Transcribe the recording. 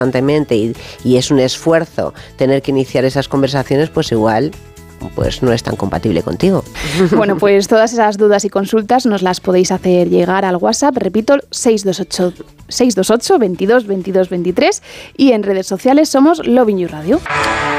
constantemente y es un esfuerzo tener que iniciar esas conversaciones, pues igual pues no es tan compatible contigo. Bueno, pues todas esas dudas y consultas nos las podéis hacer llegar al WhatsApp, repito, 628 22 22 23, y en redes sociales somos Lovin You Radio.